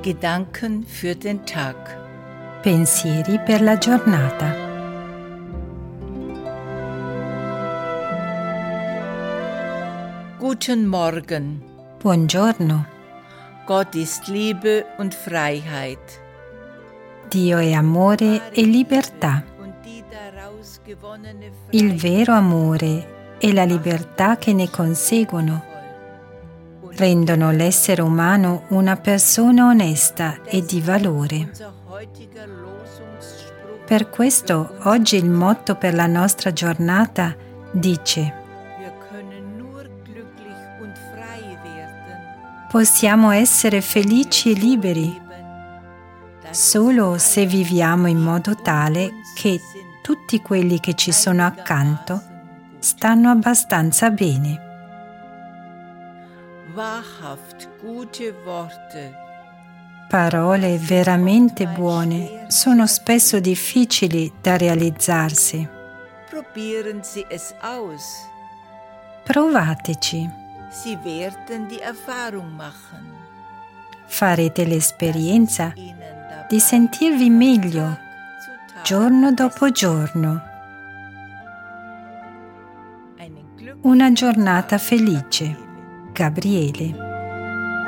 Gedanken für den Tag. Pensieri per la giornata. Guten Morgen. Buongiorno. Gott ist Liebe und Freiheit. Dio è amore e libertà. Il vero amore e la libertà che ne conseguono rendono l'essere umano una persona onesta e di valore. Per questo oggi il motto per la nostra giornata dice: possiamo essere felici e liberi solo se viviamo in modo tale che tutti quelli che ci sono accanto stanno abbastanza bene. Wahrhaft gute Worte. Parole veramente buone sono spesso difficili da realizzarsi. Probieren Sie es aus. Provateci. Sie werden die Erfahrung machen. Farete l'esperienza di sentirvi meglio giorno dopo giorno. Una giornata felice. Gabriele.